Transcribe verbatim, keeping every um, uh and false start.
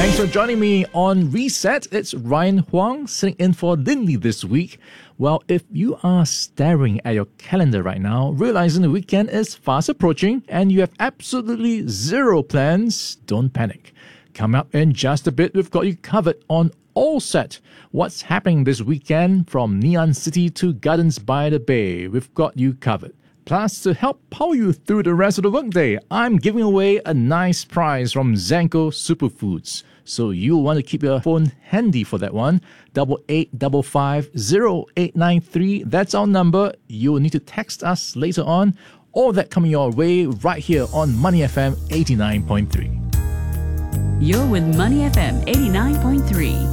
Thanks for joining me on Reset. It's Ryan Huang sitting in for Lindley this week. Well, if you are staring at your calendar right now, realizing the weekend is fast approaching and you have absolutely zero plans, don't panic. Coming up in just a bit, we've got you covered on All Set. What's happening this weekend from Ngee Ann City to Gardens by the Bay? We've got you covered. Plus, to help power you through the rest of the workday, I'm giving away a nice prize from Zanko Superfoods. So you'll want to keep your phone handy for that one. Double eight double five zero eight nine three. That's our number. You'll need to text us later on. All that coming your way right here on Money F M eighty-nine point three. You're with Money F M eighty-nine point three.